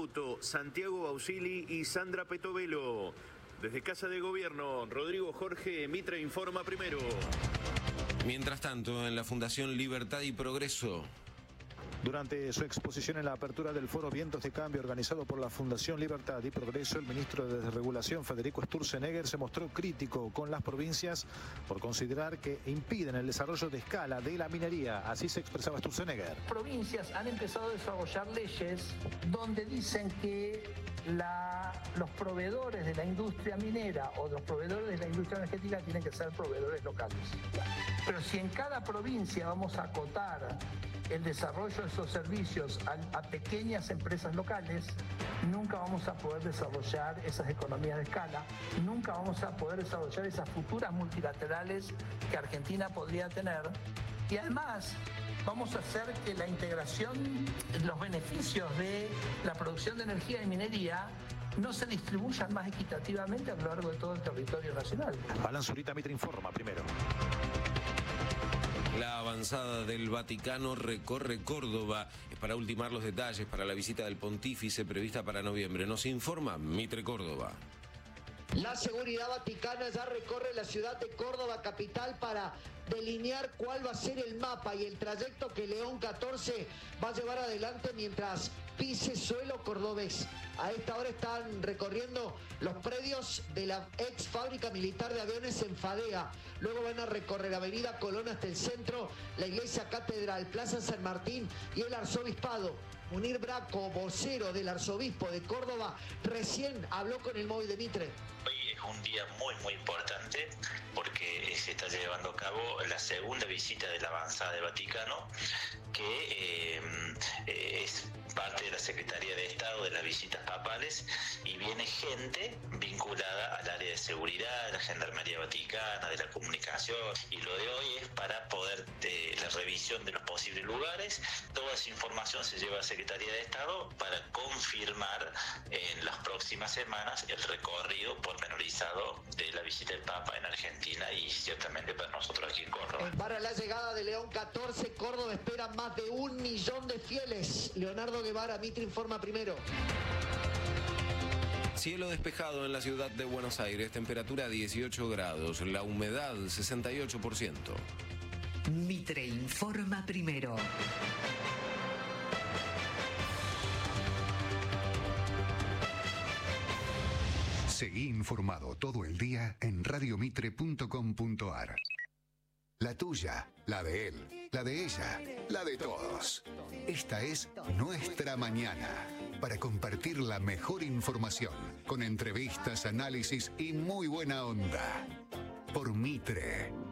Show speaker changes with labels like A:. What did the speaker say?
A: Couto, Santiago Bausili y Sandra Petovelo. Desde Casa de Gobierno, Rodrigo Jorge, Mitre informa primero.
B: Mientras tanto, en la Fundación Libertad y Progreso.
C: Durante su exposición en la apertura del foro Vientos de Cambio organizado por la Fundación Libertad y Progreso, el ministro de Desregulación, Federico Sturzenegger, se mostró crítico con las provincias por considerar que impiden el desarrollo de escala de la minería. Así se expresaba Sturzenegger.
D: Provincias han empezado a desarrollar leyes donde dicen que los proveedores de la industria minera o los proveedores de la industria energética tienen que ser proveedores locales. Pero si en cada provincia vamos a acotar el desarrollo de esos servicios a pequeñas empresas locales, nunca vamos a poder desarrollar esas economías de escala, nunca vamos a poder desarrollar esas futuras multilaterales que Argentina podría tener. Y además vamos a hacer que la integración, los beneficios de la producción de energía y minería no se distribuyan más equitativamente a lo largo de todo el territorio nacional.
C: Alan Zurita, Mitre informa primero.
B: La avanzada del Vaticano recorre Córdoba. Es para ultimar los detalles para la visita del pontífice prevista para noviembre. Nos informa Mitre Córdoba.
E: La seguridad vaticana ya recorre la ciudad de Córdoba capital para delinear cuál va a ser el mapa y el trayecto que León XIV va a llevar adelante mientras pise suelo cordobés. A esta hora están recorriendo los predios de la ex fábrica militar de aviones en Fadea. Luego van a recorrer Avenida Colón hasta el centro, la iglesia catedral, Plaza San Martín y el arzobispado. Munir Braco, vocero del arzobispo de Córdoba, recién habló con el móvil de Mitre.
F: Hoy es un día muy importante porque se está llevando a cabo la segunda visita de la avanzada del Vaticano, que es parte de la Secretaría de Estado de las visitas papales, y viene gente vinculada al área de seguridad, de la Gendarmería Vaticana, de la comunicación, y lo de hoy es para poder la revisión de los posibles lugares. Toda esa información se lleva a la Secretaría de Estado para confirmar en las próximas semanas el recorrido pormenorizado de la visita del Papa en Argentina y ciertamente para nosotros aquí en Córdoba.
E: Para la llegada de León XIV, Córdoba espera más de 1 millón de fieles. Leonardo Guevara, Mitre informa primero.
B: Cielo despejado en la ciudad de Buenos Aires, temperatura 18 grados, la humedad 68%.
G: Mitre informa primero.
H: Seguí informado todo el día en radiomitre.com.ar. La tuya, la de él, la de ella, la de todos. Esta es Nuestra Mañana, para compartir la mejor información, con entrevistas, análisis y muy buena onda. Por Mitre.